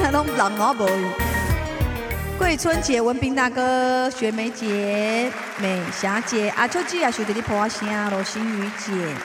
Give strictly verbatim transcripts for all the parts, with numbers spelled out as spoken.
拢人我无伊。桂春姐、文斌大哥、雪梅姐、美霞姐、阿秋姐也受到你破声，罗心雨姐。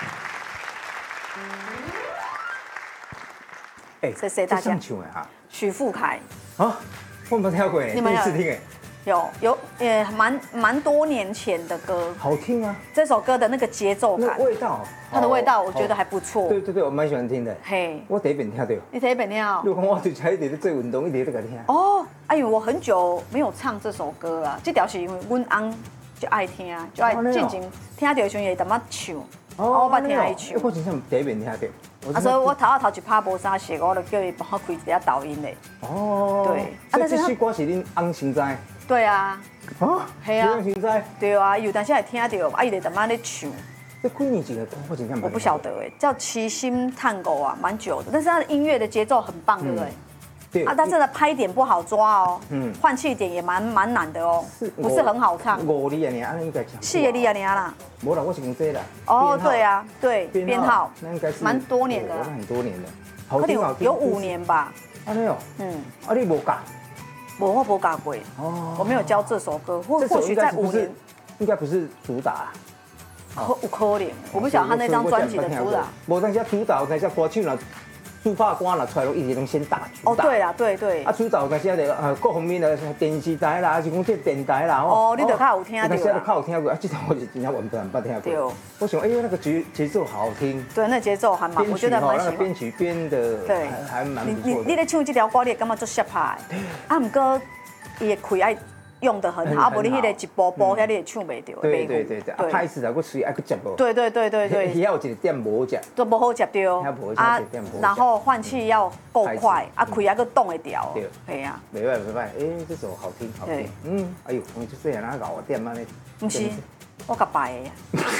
哎， 谢谢大家。 唱的哈， 许富凯。 啊，我没听过， 你们第一次听哎。 有有也蛮蛮多年前的歌， 好听啊！ 这首歌的那个节奏感， 味道， 它的味道我觉得还不错。 对对对，我蛮喜欢听的。嘿，我第一遍听到。 你第一遍听到？ 如果我就在一直在做运动，一直在听。 哦，哎呦，我很久没有唱这首歌了，这条是因为阮翁就爱听，就爱进前听到的时候会淡仔唱，我捌听伊唱。 我真正第一遍听到。 啊，所以我头啊头一拍无啥事，我就叫伊帮我开一下抖音嘞。 哦， 对。 啊，这首歌是恁翁先知。 对啊。 啊， 系啊，对啊，有但是会听到，啊，伊就淡仔咧唱。 这几年前的歌，我真正我不晓得哎，叫《七星探狗》啊，蛮久的，但是它的音乐的节奏很棒，对不对？对。啊，但是呢，拍点不好抓哦，嗯，换气点也蛮蛮难的哦，不是很好唱。 五厘啊，你安尼应该唱。 四个厘啊，你啦。 无啦，我是讲这啦。 哦，对啊，对，编号， 那应该是蛮多年的， 很多年的， 可能有五年吧。 安尼哦，嗯，啊，你无教？ 我我无教过，哦，我没有教这首歌，或或许在五年， 应该不是主打， 可有可能，我不晓得他那张专辑的主打。 无但是主打，但是歌手啦，主打歌啦出来，一直拢先打主打。哦，对啦，对对。 啊，主打但是啊，呃，各方面的电视台啦，还是讲这电台啦， 哦，你就较有听到。 但是较有听过，啊，这首我是真正完全捌听过。对。我想，哎呦，那个节节奏好好听。 对，那节奏还蛮，我觉得蛮喜欢。 编曲编的，对，还蛮不错的。 你你咧唱这条歌，你会感觉做适拍。啊，唔过。伊的开爱用得很好，啊，无你迄个一步步，遐你会唱袂到。 对对对对，啊，拍死啊，佫喙爱佫接无。对对对对对。 遐有一个点无接， 都无好接到。啊，然后换气要够快，啊，开啊佫动会调。对，系啊。 袂歹袂歹，哎，这首好听好听。嗯，哎呦，我就这样哪搞点安尼？ 唔是，我甲摆的呀。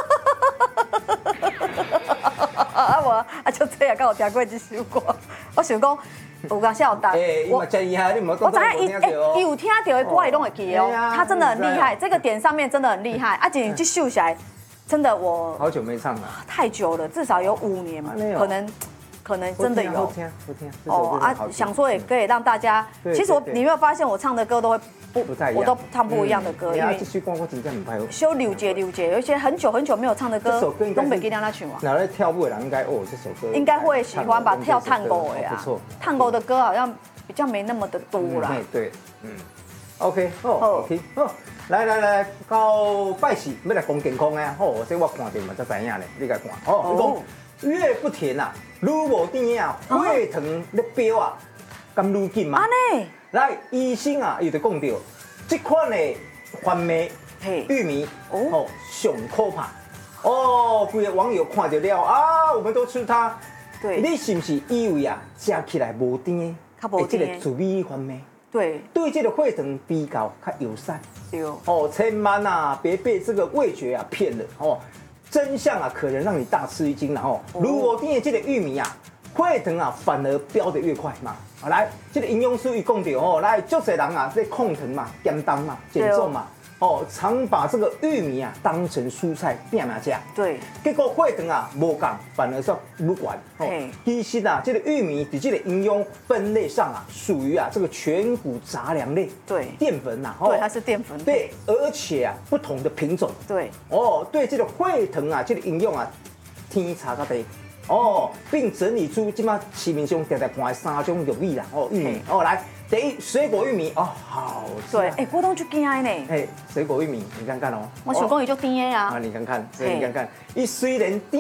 啊无，啊就这样，敢有听过这首歌？我想讲。有讲笑答， 我我知影伊哎，伊有听到的歌，伊拢会记哦。他真的很厉害，这个点上面真的很厉害。啊，今这秀起来，真的我好久没唱了， 太久了，至少有五年，可能可能真的有。 好听，好听。 哦啊，想说也可以让大家，其实我你没有发现我唱的歌都会不不太一样， 我都唱不一样的歌， 因为这首歌我真正唔歹好。 修柳姐柳姐，有一些很久很久没有唱的歌，都没给让他唱啊。 哪来跳舞的人应该哦这首歌， 应该会喜欢吧？跳探戈的呀， 不错。 探戈的歌好像比较没那么的多啦。 对，嗯 ，OK， 好，好听，好，来来来，到拜四要来讲健康的，好，这我看到嘛才知影咧，你来看，哦，你讲月不甜啊，愈无甜啊，血糖咧飙啊，咁愈紧嘛。安尼，来医生啊，伊就讲到。这款的番麦、玉米哦，上可怕哦！规个网友看到了啊，我们都吃它。对，你是不是以为啊，吃起来无甜？较无甜。这个紫米番麦，对，对这个血糖比较较友善。对哦，千万啊，别被这个味觉啊骗了哦！真相啊，可能让你大吃一惊了哦。如果甜的这个玉米啊，血糖啊反而飙得越快嘛。好，来，这个营养师一讲到哦，来，足侪人啊在控糖嘛、减重嘛、减重嘛，哦，常把这个玉米啊当成蔬菜变来吃。对，结果血糖啊无降，反而是愈悬。哦，其实啊，这个玉米在这个营养分类上啊，属于啊这个全谷杂粮类。对，淀粉呐。对，它是淀粉。对，而且啊不同的品种。对。哦，对这个血糖啊，这个营养啊，天差到地。哦，并整理出今嘛市面上常常看的三种玉米啦，哦，玉米，哦，来，第一水果玉米，哦，好吃。对，哎，我都就惊呢。哎，水果玉米，你看看哦。我手工也就甜的呀。啊，你看看，你看看，一虽然甜。